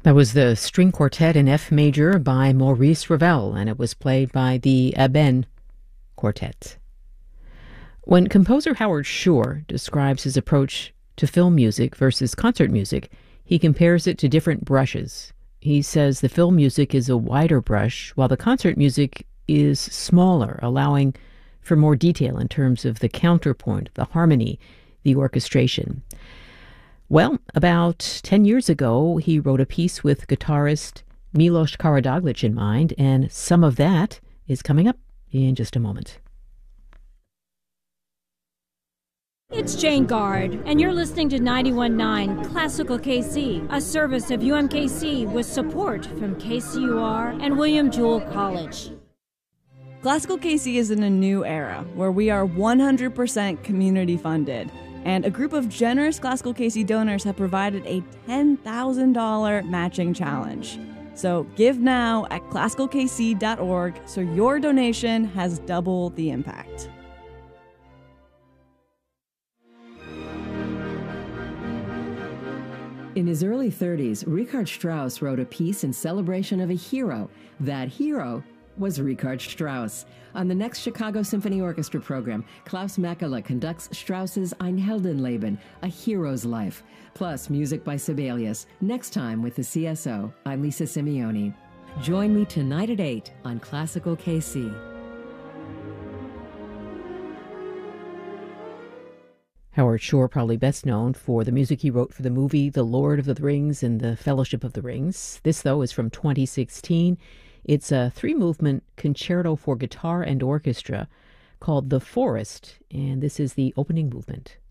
That was the string quartet in F major by Maurice Ravel, and it was played by the Eben Quartet. When composer Howard Shore describes his approach to film music versus concert music, he compares it to different brushes. He says the film music is a wider brush, while the concert music is smaller, allowing for more detail in terms of the counterpoint, the harmony, the orchestration. Well, about 10 years ago, he wrote a piece with guitarist Milos Karadzic in mind, and some of that is coming up in just a moment. It's Jane Gard, and you're listening to 91.9 Classical KC, a service of UMKC with support from KCUR and William Jewell College. Classical KC is in a new era where we are 100% community funded, and a group of generous Classical KC donors have provided a $10,000 matching challenge. So give now at classicalkc.org so your donation has double the impact. In his early 30s, Richard Strauss wrote a piece in celebration of a hero. That hero was Richard Strauss. On the next Chicago Symphony Orchestra program, Klaus Makela conducts Strauss's Ein Heldenleben, A Hero's Life, plus music by Sibelius. Next time with the CSO, I'm Lisa Simeoni. Join me tonight at 8 on Classical KC. Howard Shore, probably best known for the music he wrote for the movie The Lord of the Rings and The Fellowship of the Rings. This, though, is from 2016. It's a three-movement concerto for guitar and orchestra called The Forest, and this is the opening movement.